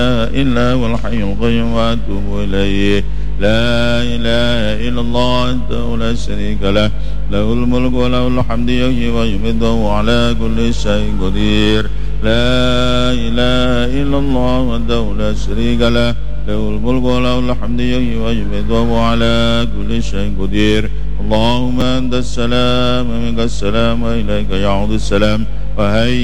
إلا هو الحي القيوم وأتوب إليه. لا إله إلا الله وحده لا شريك له، له الملك وله الحمد يحيي ويميت وهو على كل شيء قدير. لا إله إلا الله وحده لا شريك له، له الملك وله الحمد يحيي ويميت وهو على كل شيء قدير. اللهم أنت السلام ومنك السلام وإليك يعود السلام. وهي